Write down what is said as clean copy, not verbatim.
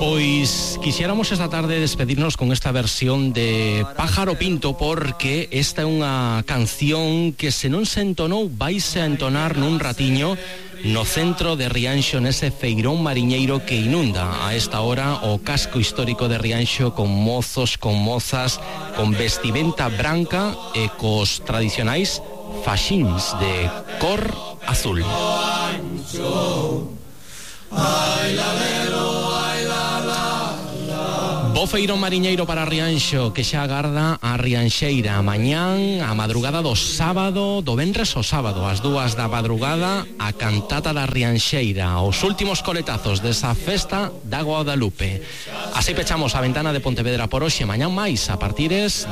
Pois quixéramos esta tarde despedirnos con esta versión de Pájaro Pinto, porque esta é unha canción que se non se entonou vaise a entonar nun ratiño no centro de Rianxo, nese feirón mariñeiro que inunda a esta hora o casco histórico de Rianxo, con mozos, con mozas, con vestimenta branca e cos tradicionais faxins de cor azul. Bo feirón mariñeiro para Rianxo, que xa agarda a Rianxeira mañán, a madrugada do sábado, do venres ao sábado, ás 2 da madrugada, a cantata da Rianxeira, os últimos coletazos desa festa da Guadalupe. Así pechamos a ventana de Pontevedra por hoxe. Mañán máis, a partires